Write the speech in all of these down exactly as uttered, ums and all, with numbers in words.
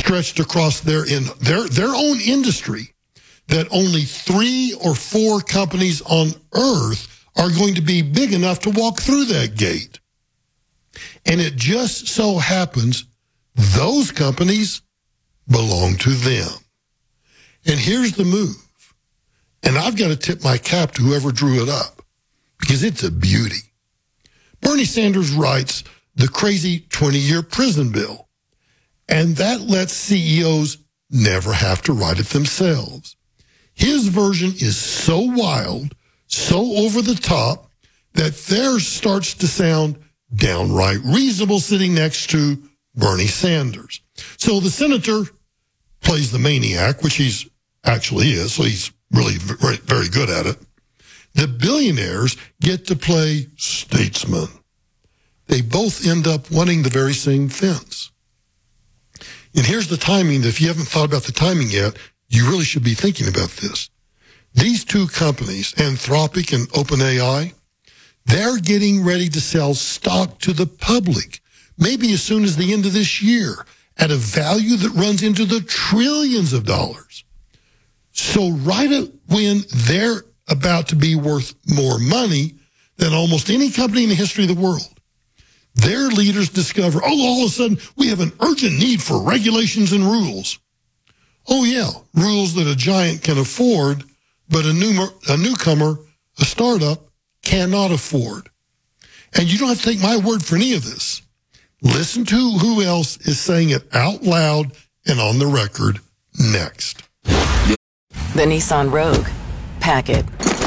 stretched across their in their their own industry, that only three or four companies on Earth are going to be big enough to walk through that gate. And it just so happens those companies belong to them. And here's the move. And I've got to tip my cap to whoever drew it up, because it's a beauty. Bernie Sanders writes the crazy twenty-year prison bill, and that lets C E Os never have to write it themselves. His version is so wild, so over the top, that theirs starts to sound downright reasonable sitting next to Bernie Sanders. So the senator plays the maniac, which he's actually is, so he's really very, very good at it. The billionaires get to play statesman. They both end up wanting the very same fence. And here's the timing. If you haven't thought about the timing yet, you really should be thinking about this. These two companies, Anthropic and OpenAI, they're getting ready to sell stock to the public, maybe as soon as the end of this year, at a value that runs into the trillions of dollars. So right when they're about to be worth more money than almost any company in the history of the world, their leaders discover, oh, all of a sudden, we have an urgent need for regulations and rules. Oh, yeah, rules that a giant can afford, but a, new, a newcomer, a startup, cannot afford. And you don't have to take my word for any of this. Listen to who else is saying it out loud and on the record next. The Nissan Rogue. Pack it.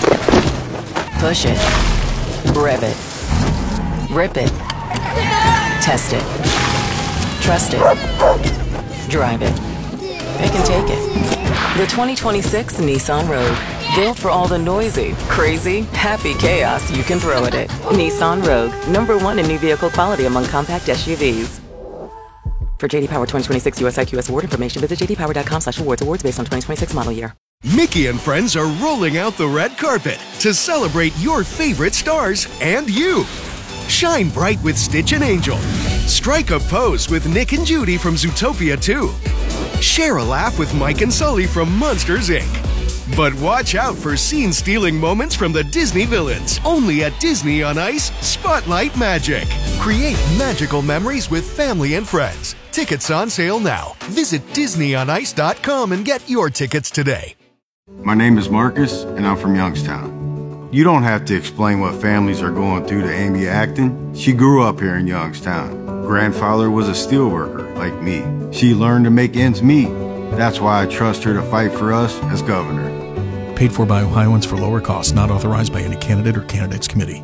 Push it. Rev it. Rip it. Test it. Trust it. Drive it. Pick and take it. The twenty twenty-six Nissan Rogue. Built for all the noisy, crazy, happy chaos you can throw at it. Nissan Rogue. Number one in new vehicle quality among compact S U Vs. For J D Power twenty twenty-six U S I Q S award information, visit j d power dot com slash awards. Awards based on twenty twenty-six model year. Mickey and friends are rolling out the red carpet to celebrate your favorite stars and you. Shine bright with Stitch and Angel. Strike a pose with Nick and Judy from Zootopia two. Share a laugh with Mike and Sully from Monsters, Incorporated. But watch out for scene-stealing moments from the Disney villains. Only at Disney on Ice, Spotlight Magic. Create magical memories with family and friends. Tickets on sale now. Visit disney on ice dot com and get your tickets today. My name is Marcus, and I'm from Youngstown. You don't have to explain what families are going through to Amy Acton. She grew up here in Youngstown. Grandfather was a steelworker, like me. She learned to make ends meet. That's why I trust her to fight for us as governor. Paid for by Ohioans for lower costs, not authorized by any candidate or candidates committee.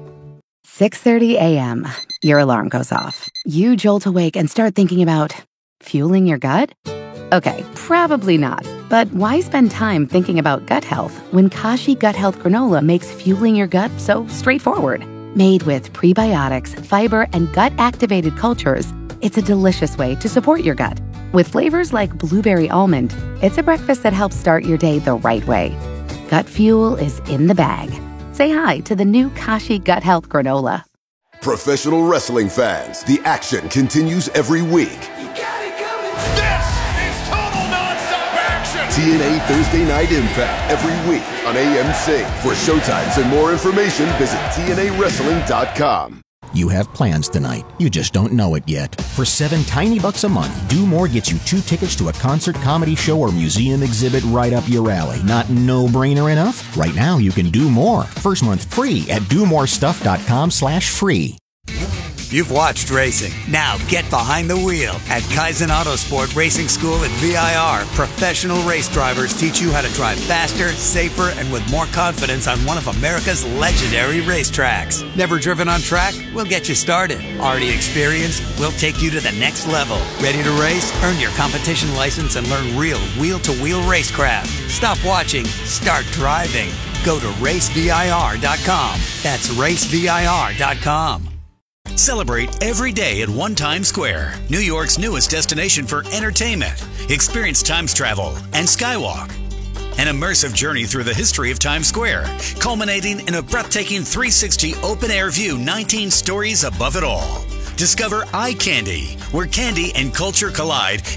six thirty a.m. Your alarm goes off. You jolt awake and start thinking about fueling your gut? Okay, probably not. But why spend time thinking about gut health when Kashi Gut Health Granola makes fueling your gut so straightforward? Made with prebiotics, fiber, and gut-activated cultures, it's a delicious way to support your gut. With flavors like blueberry almond, it's a breakfast that helps start your day the right way. Gut fuel is in the bag. Say hi to the new Kashi Gut Health Granola. Professional wrestling fans, the action continues every week. You got it coming. This is total nonstop action. T N A Thursday Night Impact every week on A M C. For showtimes and more information, visit T N A wrestling dot com. You have plans tonight. You just don't know it yet. For seven tiny bucks a month, Do More gets you two tickets to a concert, comedy show, or museum exhibit right up your alley. Not no-brainer enough? Right now, you can do more. First month free at do more stuff dot com slash free. You've watched racing. Now get behind the wheel. At Kaizen Autosport Racing School at V I R, professional race drivers teach you how to drive faster, safer, and with more confidence on one of America's legendary racetracks. Never driven on track? We'll get you started. Already experienced? We'll take you to the next level. Ready to race? Earn your competition license and learn real wheel-to-wheel racecraft. Stop watching. Start driving. Go to race V I R dot com. That's race V I R dot com. Celebrate every day at One Times Square, New York's newest destination for entertainment. Experience Times Travel and Skywalk. An immersive journey through the history of Times Square, culminating in a breathtaking three sixty open-air view nineteen stories above it all. Discover Eye Candy, where candy and culture collide